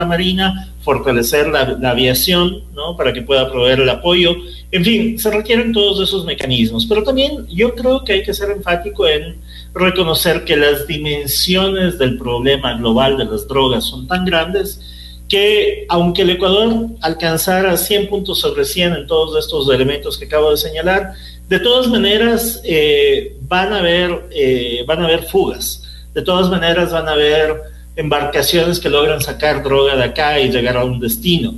Marina, fortalecer la aviación, ¿no? Para que pueda proveer el apoyo. En fin, se requieren todos esos mecanismos, pero también yo creo que hay que ser enfático en reconocer que las dimensiones del problema global de las drogas son tan grandes que aunque el Ecuador alcanzara 100 puntos sobre 100 en todos estos elementos que acabo de señalar, de todas maneras van a haber fugas, de todas maneras van a haber embarcaciones que logran sacar droga de acá y llegar a un destino.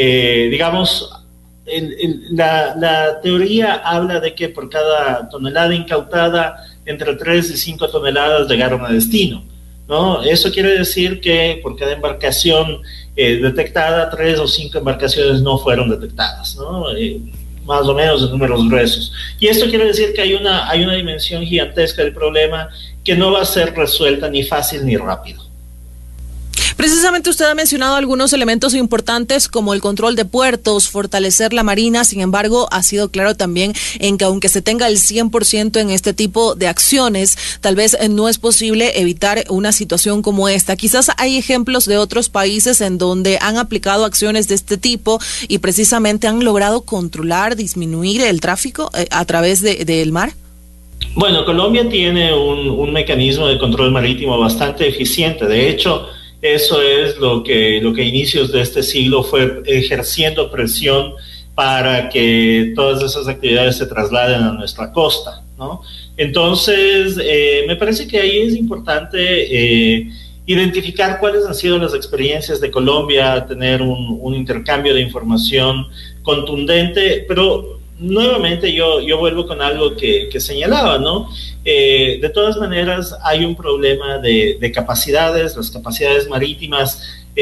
La teoría habla de que por cada tonelada incautada, entre 3 y 5 toneladas llegaron a destino, ¿no? Eso quiere decir que por cada embarcación detectada, 3 o 5 embarcaciones no fueron detectadas, ¿no? Más o menos de números gruesos. Y esto quiere decir que hay una dimensión gigantesca del problema que no va a ser resuelta ni fácil ni rápido. Precisamente usted ha mencionado algunos elementos importantes como el control de puertos, fortalecer la marina. Sin embargo, ha sido claro también en que aunque se tenga el 100% en este tipo de acciones, tal vez no es posible evitar una situación como esta. Quizás hay ejemplos de otros países en donde han aplicado acciones de este tipo y precisamente han logrado controlar, disminuir el tráfico a través del mar. Bueno, Colombia tiene un mecanismo de control marítimo bastante eficiente. De hecho, eso es lo que a inicios de este siglo fue ejerciendo presión para que todas esas actividades se trasladen a nuestra costa, ¿no? Entonces, me parece que ahí es importante identificar cuáles han sido las experiencias de Colombia, tener un intercambio de información contundente, pero nuevamente yo vuelvo con algo que señalaba, ¿no? De todas maneras hay un problema de capacidades. Las capacidades marítimas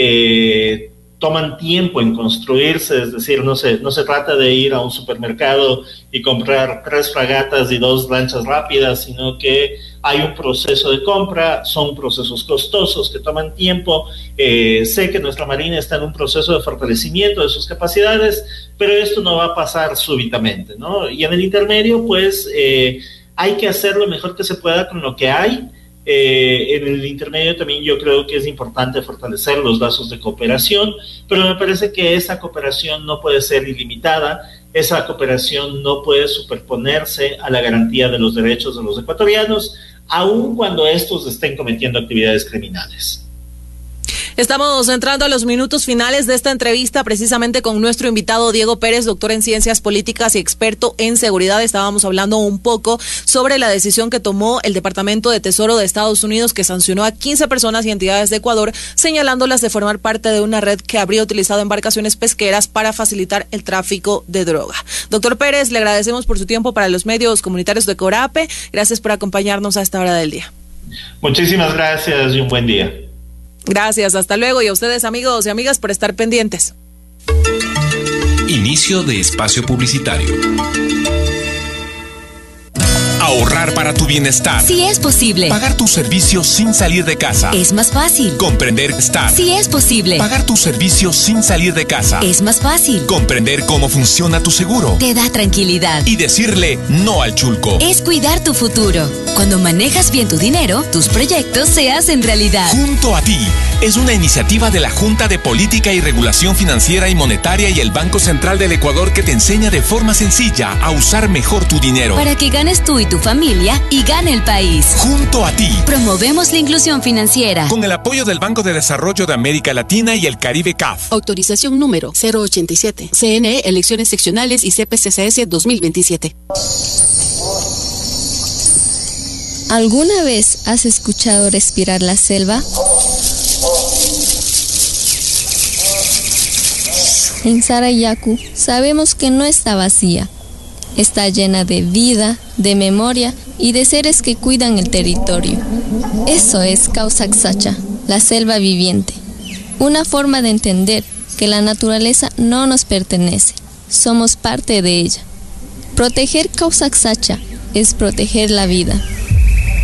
toman tiempo en construirse, es decir, no se trata de ir a un supermercado y comprar 3 fragatas y 2 lanchas rápidas, sino que hay un proceso de compra, son procesos costosos que toman tiempo. Sé que nuestra Marina está en un proceso de fortalecimiento de sus capacidades, pero esto no va a pasar súbitamente, ¿no? Y en el intermedio, pues, hay que hacer lo mejor que se pueda con lo que hay. En el intermedio también yo creo que es importante fortalecer los lazos de cooperación, pero me parece que esa cooperación no puede ser ilimitada, esa cooperación no puede superponerse a la garantía de los derechos de los ecuatorianos, aun cuando estos estén cometiendo actividades criminales. Estamos entrando a los minutos finales de esta entrevista precisamente con nuestro invitado Diego Pérez, doctor en Ciencias Políticas y experto en seguridad. Estábamos hablando un poco sobre la decisión que tomó el Departamento de Tesoro de Estados Unidos, que sancionó a 15 personas y entidades de Ecuador, señalándolas de formar parte de una red que habría utilizado embarcaciones pesqueras para facilitar el tráfico de droga. Doctor Pérez, le agradecemos por su tiempo para los medios comunitarios de Corape. Gracias por acompañarnos a esta hora del día. Muchísimas gracias y un buen día. Gracias, hasta luego, y a ustedes, amigos y amigas, por estar pendientes. Inicio de espacio publicitario. Ahorrar para tu bienestar. Sí es posible. Pagar tus servicios sin salir de casa. Es más fácil. Comprender estar. Sí es posible. Pagar tus servicios sin salir de casa. Es más fácil. Comprender cómo funciona tu seguro. Te da tranquilidad. Y decirle no al chulco. Es cuidar tu futuro. Cuando manejas bien tu dinero, tus proyectos se hacen realidad. Junto a ti es una iniciativa de la Junta de Política y Regulación Financiera y Monetaria y el Banco Central del Ecuador, que te enseña de forma sencilla a usar mejor tu dinero. Para que ganes tú y tu familia y gane el país. Junto a ti. Promovemos la inclusión financiera. Con el apoyo del Banco de Desarrollo de América Latina y el Caribe CAF. Autorización número 087. CNE, elecciones seccionales y CPCCS 2027. ¿Alguna vez has escuchado respirar la selva? En Sarayaku sabemos que no está vacía. Está llena de vida, de memoria y de seres que cuidan el territorio. Eso es Causaxacha, la selva viviente. Una forma de entender que la naturaleza no nos pertenece, somos parte de ella. Proteger Causaxacha es proteger la vida.